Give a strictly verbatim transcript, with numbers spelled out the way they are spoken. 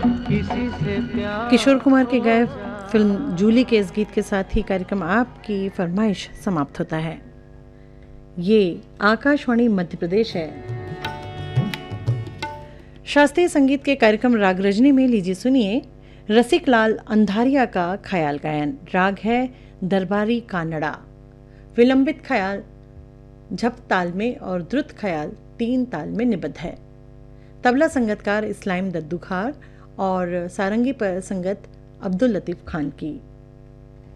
किसी से प्यार। किशोर कुमार के गाए फिल्म जूली के इस गीत के साथ ही कार्यक्रम आपकी फरमाइश समाप्त होता है। ये आकाशवाणी मध्य प्रदेश है। शास्त्रीय संगीत के कार्यक्रम राग रजनी में लीजिए सुनिए रसिक लाल अंधारिया का ख्याल गायन। राग है दरबारी कानड़ा। विलंबित ख्याल झप ताल में और द्रुत ख्याल तीन ताल में निबद्ध है। तबला संगतकार इस्लाम दद्दू खार और सारंगी पर संगत अब्दुल लतीफ खान की।